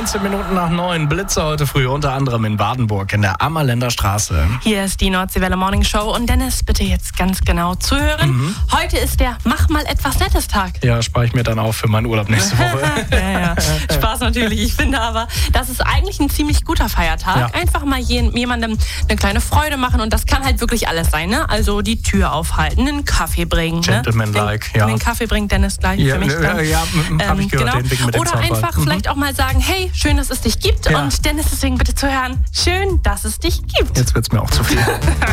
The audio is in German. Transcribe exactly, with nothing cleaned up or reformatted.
neunzehn Minuten nach neun. Blitze heute früh, unter anderem in Badenburg in der Ammerländer Straße. Hier ist die Nordseewelle Morning Show und Dennis, bitte jetzt ganz genau zuhören. Mhm. Heute ist der Mach mal etwas Nettes Tag. Ja, spare ich mir dann auf für meinen Urlaub nächste Woche. ja, ja. Spaß natürlich. Ich finde aber, das ist eigentlich ein ziemlich guter Feiertag. Ja. Einfach mal jemandem eine kleine Freude machen und das kann halt wirklich alles sein. Ne? Also die Tür aufhalten, einen Kaffee bringen. Gentleman-like, ne? ja. Den Kaffee bringt Dennis gleich ja, für mich. Ja, ja, ja ähm, habe ich gehört, genau. den Ding mit dem Oder Zaunfall. einfach mhm. vielleicht auch mal sagen, hey, schön, dass es dich gibt. Ja. Und Dennis, deswegen bitte zuhören, schön, dass es dich gibt. Jetzt wird's mir auch zu viel.